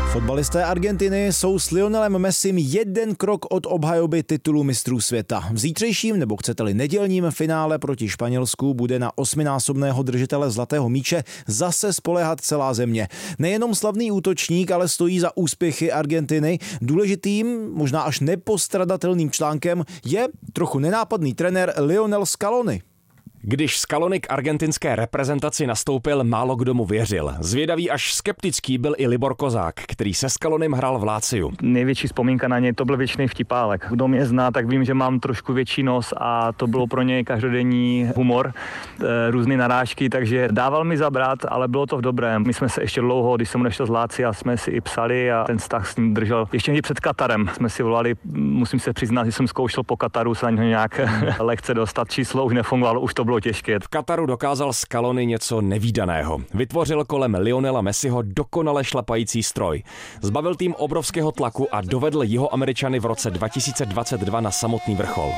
Fotbalisté Argentiny jsou s Lionelem Messim jeden krok od obhajoby titulu mistrů světa. V zítřejším, nebo chcete-li nedělním finále proti Španělsku bude na 8násobného držitele zlatého míče zase spoléhat celá země. Nejenom slavný útočník, ale stojí za úspěchy Argentiny. Důležitým, možná až nepostradatelným článkem je trochu nenápadný trenér Lionel Scaloni. Když Scaloni k argentinské reprezentaci nastoupil, málo kdo mu věřil. Zvědavý až skeptický byl i Libor Kozák, který se Scalonim hrál v Láciu. Největší vzpomínka na něj to byl věčný vtipálek. Kdo mě zná, tak vím, že mám trošku větší nos a to bylo pro něj každodenní humor, různé narážky, takže dával mi zabrat, ale bylo to v dobrém. My jsme se ještě dlouho, když jsem odešel z Lácia, jsme si i psali a ten vztah s ním držel. Ještě i před Katarem jsme si volali, musím se přiznat, že jsem zkoušel po Kataru se na něho nějak lehce dostat, číslo už nefungovalo, už to bylo těžké. V Kataru dokázal Scaloni něco nevídaného. Vytvořil kolem Lionela Messiho dokonale šlapající stroj. Zbavil tým obrovského tlaku a dovedl Jihoameričany v roce 2022 na samotný vrchol.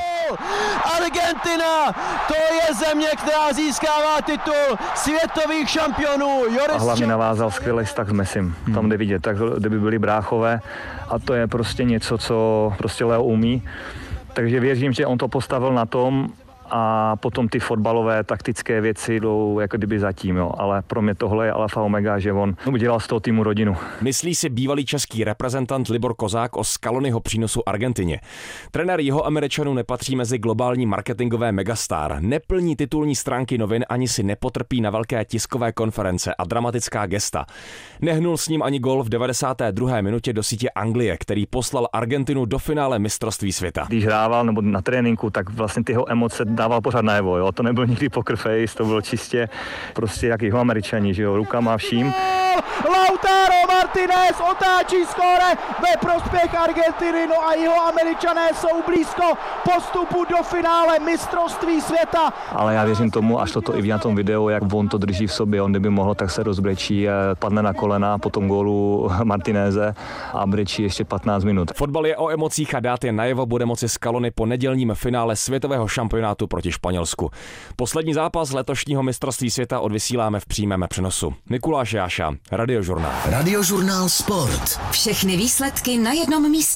Argentina, to je země, která získává titul světových šampionů. A hlavně navázal skvělý vztah s Messim. Tam jde vidět, tak kdyby byli bráchové a to je prostě něco, co prostě Leo umí. Takže věřím, že on to postavil na tom, a potom ty fotbalové taktické věci jdou jako kdyby zatím, jo. Ale pro mě tohle je alfa omega, že on udělal z toho týmu rodinu. Myslí si bývalý český reprezentant Libor Kozák o Scaloniho přínosu Argentině. Trenér Jihoameričanů nepatří mezi globální marketingové megastar, neplní titulní stránky novin ani si nepotrpí na velké tiskové konference a dramatická gesta. Nehnul s ním ani gól v 92. minutě do sítě Anglie, který poslal Argentinu do finále mistrovství světa. Když hrával nebo na tréninku, tak vlastně ty jeho emoce dával pořád najevo, jo. To nebyl nikdy poker face, to bylo čistě prostě jak Jihoameričani, že jo, rukama vším. Lautaro Martinez otáčí skóre ve prospěch Argentiny, no a Jihoameričané jsou blízko postupu do finále mistrovství světa. Ale já věřím tomu, až toto i v na tom videu, jak on to drží v sobě, on kdyby mohl, tak se rozbrečí, padne na kolena po tom gólu Martineze a brečí ještě 15 minut. Fotbal je o emocích a dát je najevo bude moci Scaloni po nedělním finále světového šampionátu proti Španělsku. Poslední zápas letošního mistrovství světa odvysíláme v přímém přenosu. Mikuláš Jáša, Radiožurnál. Radiožurnál Sport. Všechny výsledky na jednom místě.